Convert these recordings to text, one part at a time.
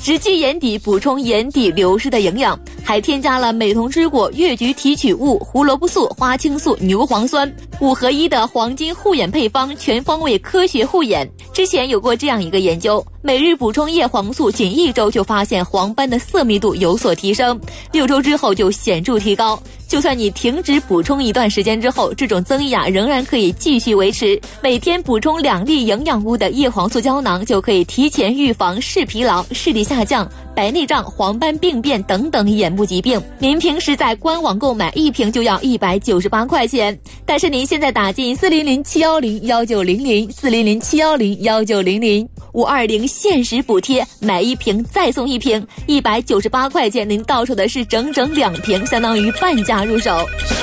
直击眼底，补充眼底流失的营养，还添加了美酮之果、越橘提取物、胡萝卜素、花青素、牛磺酸5合1的黄金护眼配方，全方位科学护眼。之前有过这样一个研究，每日补充叶黄素，仅1周就发现黄斑的色密度有所提升，6周之后就显著提高。就算你停止补充一段时间之后，这种增益仍然可以继续维持。每天补充2粒营养屋的叶黄素胶囊，就可以提前预防视疲劳、视力下降、白内障、黄斑病变等等眼部疾病。您平时在官网购买1瓶就要198块钱，但是您现在打进400-710-1900，400-710-1900，520限时补贴，买1瓶再送1瓶，198块钱，您到手的是整整2瓶，相当于半价入手。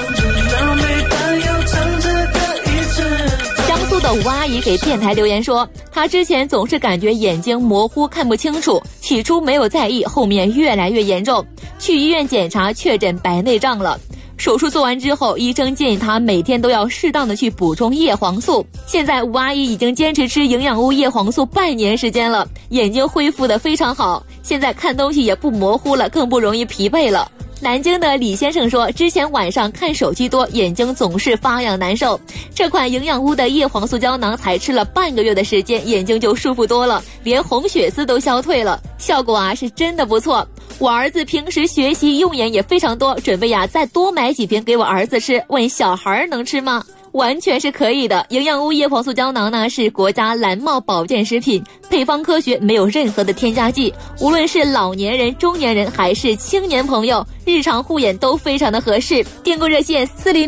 江苏的吴阿姨给电台留言说，她之前总是感觉眼睛模糊看不清楚，起初没有在意，后面越来越严重，去医院检查确诊白内障了。手术做完之后，医生建议她每天都要适当的去补充叶黄素。现在吴阿姨已经坚持吃营养屋叶黄素半年时间了，眼睛恢复得非常好，现在看东西也不模糊了，更不容易疲惫了。南京的李先生说，之前晚上看手机多，眼睛总是发痒难受，这款营养屋的叶黄素胶囊才吃了半个月的时间，眼睛就舒服多了，连红血丝都消退了，效果是真的不错。我儿子平时学习用眼也非常多，准备再多买几瓶给我儿子吃，问小孩能吃吗？完全是可以的。营养屋叶黄素胶囊呢是国家蓝帽保健食品，配方科学，没有任何的添加剂，无论是老年人、中年人还是青年朋友，日常护眼都非常的合适。订购热线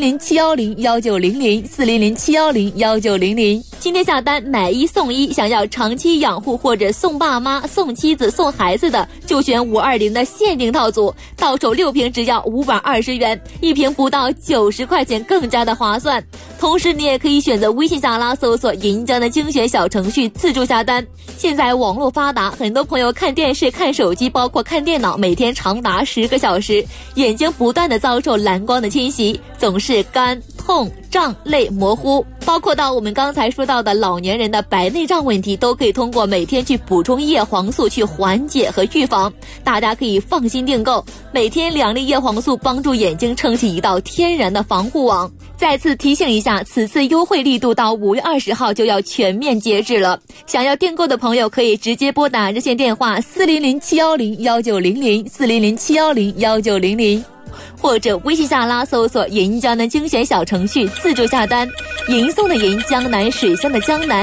400-710-1900，400-710-1900。今天下单买1送1，想要长期养护或者送爸妈、送妻子、送孩子的，就选520的限定套组，到手6瓶只要520元，1瓶不到90块钱，更加的划算。同时你也可以选择微信下拉搜索银江的精选小程序自助下单。现在网络发达，很多朋友看电视、看手机，包括看电脑，每天长达10个小时，眼睛不断的遭受蓝光的侵袭，总是干、痛、胀、累、模糊，包括到我们刚才说到的老年人的白内障问题，都可以通过每天去补充叶黄素去缓解和预防。大家可以放心订购，每天2粒叶黄素，帮助眼睛撑起一道天然的防护网。再次提醒一下，此次优惠力度到5月20号就要全面截止了，想要订购的朋友可以直接拨打热线电话400-710-1900，400-710-1900，或者微信下拉搜索银江的精选小程序自助下单。银送的银，江南水乡的江南，